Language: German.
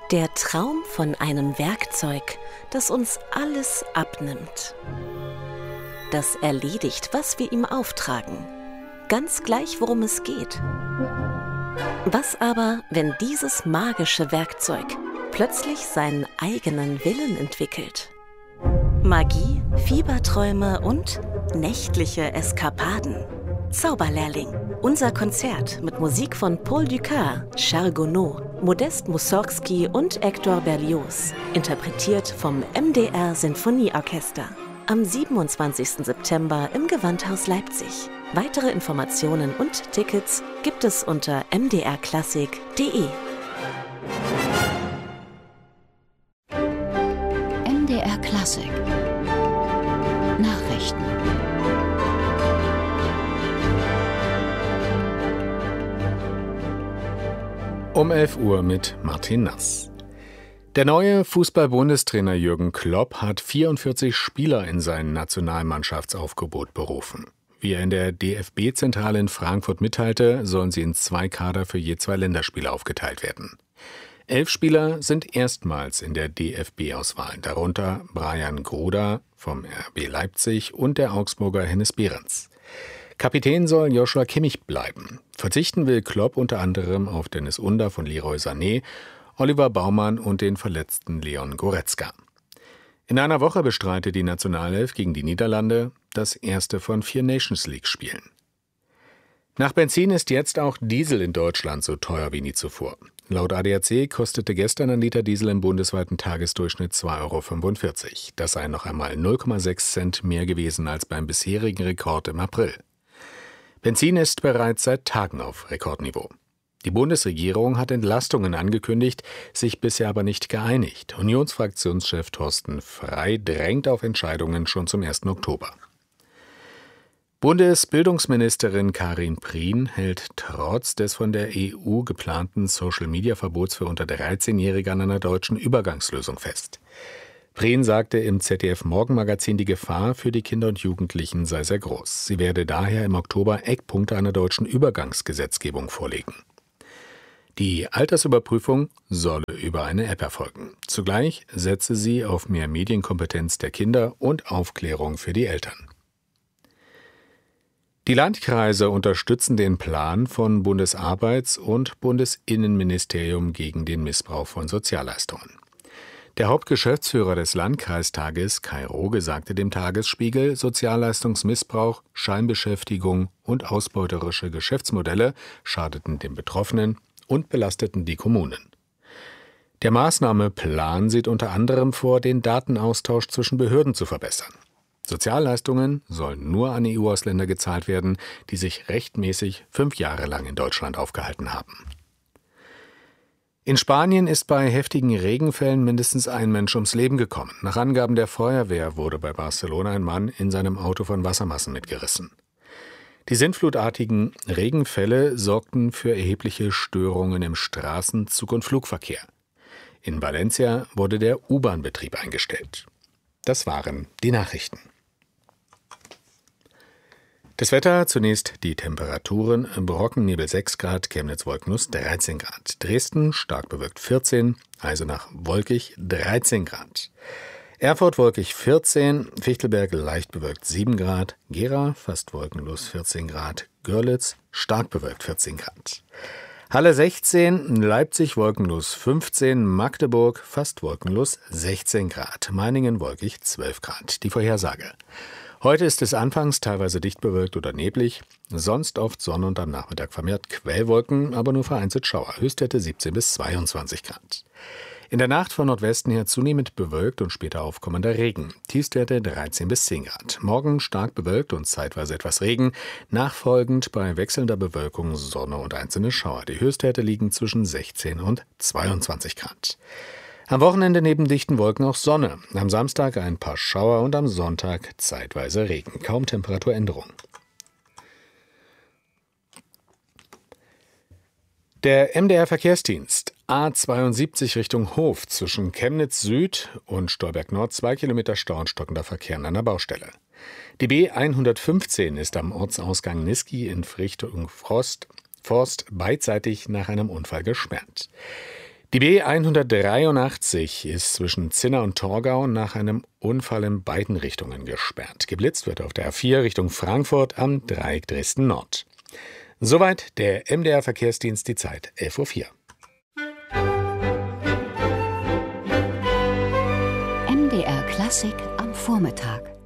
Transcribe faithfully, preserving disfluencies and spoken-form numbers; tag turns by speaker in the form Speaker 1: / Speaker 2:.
Speaker 1: Der Traum von einem Werkzeug, das uns alles abnimmt. Das erledigt, was wir ihm auftragen. Ganz gleich, worum es geht. Was aber, wenn dieses magische Werkzeug plötzlich seinen eigenen Willen entwickelt? Magie, Fieberträume und nächtliche Eskapaden. Zauberlehrling. Unser Konzert mit Musik von Paul Dukas, Charles Gounod, Modeste Mussorgsky und Hector Berlioz. Interpretiert vom M D R Sinfonieorchester. Am siebenundzwanzigsten September im Gewandhaus Leipzig. Weitere Informationen und Tickets gibt es unter m d r klassik punkt d e.
Speaker 2: M D R Klassik Nachrichten.
Speaker 3: Um elf Uhr mit Martin Nass. Der neue Fußball-Bundestrainer Jürgen Klopp hat vierundvierzig Spieler in sein Nationalmannschaftsaufgebot berufen. Wie er in der D F B-Zentrale in Frankfurt mitteilte, sollen sie in zwei Kader für je zwei Länderspiele aufgeteilt werden. Elf Spieler sind erstmals in der D F B-Auswahl, darunter Brian Gruda vom R B Leipzig und der Augsburger Hennes Behrens. Kapitän soll Joshua Kimmich bleiben. Verzichten will Klopp unter anderem auf Dennis Under von Leroy Sané, Oliver Baumann und den verletzten Leon Goretzka. In einer Woche bestreitet die Nationalelf gegen die Niederlande das erste von vier Nations-League-Spielen. Nach Benzin ist jetzt auch Diesel in Deutschland so teuer wie nie zuvor. Laut A D A C kostete gestern ein Liter Diesel im bundesweiten Tagesdurchschnitt zwei Euro fünfundvierzig. Das sei noch einmal null Komma sechs Cent mehr gewesen als beim bisherigen Rekord im April. Benzin ist bereits seit Tagen auf Rekordniveau. Die Bundesregierung hat Entlastungen angekündigt, sich bisher aber nicht geeinigt. Unionsfraktionschef Thorsten Frey drängt auf Entscheidungen schon zum ersten Oktober. Bundesbildungsministerin Karin Prien hält trotz des von der E U geplanten Social-Media-Verbots für unter dreizehnjährige an einer deutschen Übergangslösung fest. Prien sagte im Z D F-Morgenmagazin, die Gefahr für die Kinder und Jugendlichen sei sehr groß. Sie werde daher im Oktober Eckpunkte einer deutschen Übergangsgesetzgebung vorlegen. Die Altersüberprüfung solle über eine App erfolgen. Zugleich setze sie auf mehr Medienkompetenz der Kinder und Aufklärung für die Eltern. Die Landkreise unterstützen den Plan von Bundesarbeits- und Bundesinnenministerium gegen den Missbrauch von Sozialleistungen. Der Hauptgeschäftsführer des Landkreistages, Kai Roge, sagte dem Tagesspiegel, Sozialleistungsmissbrauch, Scheinbeschäftigung und ausbeuterische Geschäftsmodelle schadeten den Betroffenen und belasteten die Kommunen. Der Maßnahmeplan sieht unter anderem vor, den Datenaustausch zwischen Behörden zu verbessern. Sozialleistungen sollen nur an E U-Ausländer gezahlt werden, die sich rechtmäßig fünf Jahre lang in Deutschland aufgehalten haben. In Spanien ist bei heftigen Regenfällen mindestens ein Mensch ums Leben gekommen. Nach Angaben der Feuerwehr wurde bei Barcelona ein Mann in seinem Auto von Wassermassen mitgerissen. Die sintflutartigen Regenfälle sorgten für erhebliche Störungen im Straßen-, Zug- und Flugverkehr. In Valencia wurde der U-Bahn-Betrieb eingestellt. Das waren die Nachrichten. Das Wetter, zunächst die Temperaturen: Brockennebel sechs Grad, Chemnitz wolkenlos dreizehn Grad, Dresden stark bewölkt vierzehn, Eisenach wolkig dreizehn Grad, Erfurt wolkig vierzehn, Fichtelberg leicht bewölkt sieben Grad, Gera fast wolkenlos vierzehn Grad, Görlitz stark bewölkt vierzehn Grad, Halle sechzehn, Leipzig wolkenlos fünfzehn, Magdeburg fast wolkenlos sechzehn Grad, Meiningen wolkig zwölf Grad. Die Vorhersage: Heute ist es anfangs teilweise dicht bewölkt oder neblig, sonst oft Sonne und am Nachmittag vermehrt Quellwolken, aber nur vereinzelt Schauer. Höchstwerte siebzehn bis zweiundzwanzig Grad. In der Nacht von Nordwesten her zunehmend bewölkt und später aufkommender Regen. Tiefstwerte dreizehn bis zehn Grad. Morgen stark bewölkt und zeitweise etwas Regen. Nachfolgend bei wechselnder Bewölkung Sonne und einzelne Schauer. Die Höchstwerte liegen zwischen sechzehn und zweiundzwanzig Grad. Am Wochenende neben dichten Wolken auch Sonne. Am Samstag ein paar Schauer und am Sonntag zeitweise Regen. Kaum Temperaturänderung. Der M D R-Verkehrsdienst: A zweiundsiebzig Richtung Hof zwischen Chemnitz Süd und Stolberg Nord, zwei Kilometer Stau und stockender Verkehr an einer Baustelle. Die B hundertfünfzehn ist am Ortsausgang Niski in Richtung Frost, Forst beidseitig nach einem Unfall gesperrt. Die B hundertdreiundachtzig ist zwischen Zinna und Torgau nach einem Unfall in beiden Richtungen gesperrt. Geblitzt wird auf der A vier Richtung Frankfurt am Dreieck Dresden-Nord. Soweit der M D R-Verkehrsdienst, die Zeit elf Uhr vier.
Speaker 2: M D R Klassik am Vormittag.